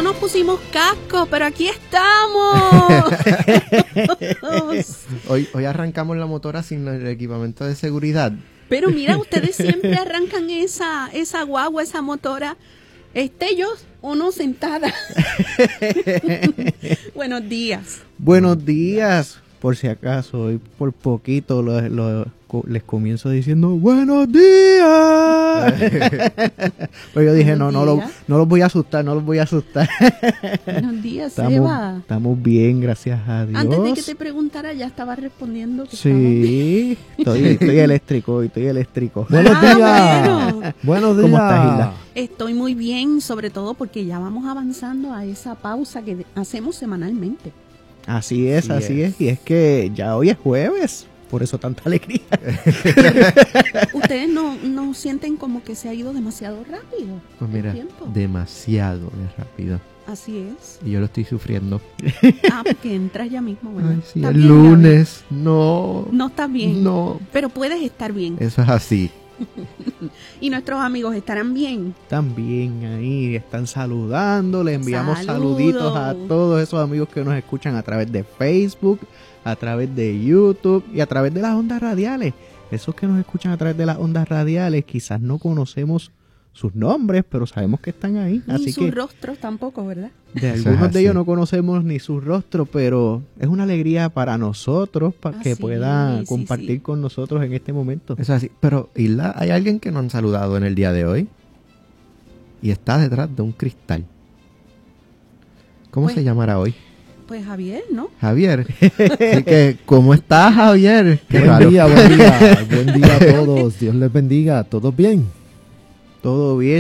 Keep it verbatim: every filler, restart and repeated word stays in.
nos pusimos casco, pero aquí estamos. hoy, hoy arrancamos la motora sin el equipamiento de seguridad. Pero mira, ustedes siempre arrancan esa, esa guagua, esa motora, esté yo o no sentada. Buenos días. Buenos días. Por si acaso, hoy por poquito lo, lo, les comienzo diciendo buenos días. Pero yo dije, no, no, lo, no los voy a asustar, no los voy a asustar. Buenos días, estamos, Seba. Estamos bien, gracias a Dios. Antes de que te preguntara, ya estaba respondiendo. Que sí, estoy, estoy eléctrico, estoy eléctrico. Buenos ah, días. Bueno. Buenos días. ¿Cómo estás, Hilda? Estoy muy bien, sobre todo porque ya vamos avanzando a esa pausa que hacemos semanalmente. Así es, sí así es. es. Y es que ya hoy es jueves, por eso tanta alegría. ¿Ustedes no, no sienten como que se ha ido demasiado rápido? Pues mira, el tiempo? demasiado rápido. Así es. Y yo lo estoy sufriendo. Ah, porque entras ya mismo, ¿verdad? Ay, sí, ¿Estás el bien, lunes, no. Gaby? No estás bien. No. Pero puedes estar bien. Eso es así. Y nuestros amigos estarán bien. También ahí están saludando, le enviamos Saludos. saluditos a todos esos amigos que nos escuchan a través de Facebook, a través de YouTube y a través de las ondas radiales. Esos que nos escuchan a través de las ondas radiales quizás no conocemos sus nombres, pero sabemos que están ahí. Ni así sus que rostros tampoco, ¿verdad? de Eso algunos es de ellos así. no conocemos ni sus rostros, pero es una alegría para nosotros, para Ah, que sí, puedan sí, compartir sí. con nosotros en este momento. Eso es así. Pero, Isla, ¿hay alguien que no han saludado en el día de hoy? Y está detrás de un cristal. ¿Cómo Pues- se llamará hoy? Pues Javier, ¿no? Javier. Así que, ¿cómo estás, Javier? Qué Buen raro. día, buen día. Buen día a todos. Dios les bendiga. ¿Todos bien? Todo bien.